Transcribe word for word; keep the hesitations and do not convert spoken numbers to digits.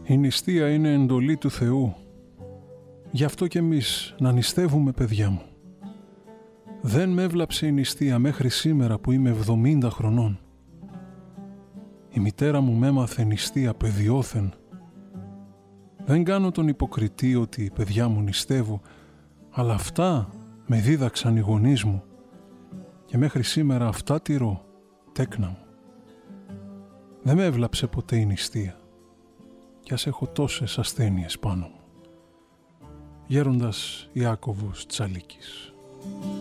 Η νηστεία είναι εντολή του Θεού. Γι' αυτό κι εμείς να νηστεύουμε, παιδιά μου. Δεν με έβλαψε η νηστεία μέχρι σήμερα που είμαι εβδομήντα χρονών. Η μητέρα μου με έμαθε νηστεία παιδιόθεν. Δεν κάνω τον υποκριτή ότι παιδιά μου νηστεύω, αλλά αυτά με δίδαξαν οι γονείς μου και μέχρι σήμερα αυτά τηρώ, τέκνα μου. Δεν με έβλαψε ποτέ η νηστεία κι ας έχω τόσες ασθένειες πάνω μου. Γέροντας Ιάκωβος Τσαλίκης.